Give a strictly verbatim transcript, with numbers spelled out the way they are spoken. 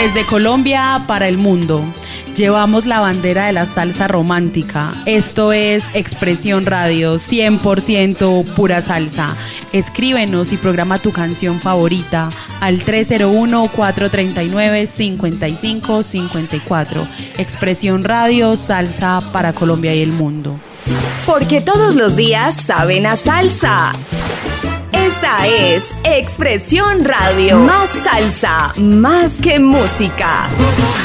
Desde Colombia para el mundo, llevamos la bandera de la salsa romántica. Esto es Expresión Radio, cien por ciento pura salsa. Escríbenos y programa tu canción favorita al tres cero uno, cuatro tres nueve, cinco cinco cinco cuatro. Expresión Radio, salsa para Colombia y el mundo. Porque todos los días saben a salsa. Esta es Expresión Radio. Más salsa, más que música.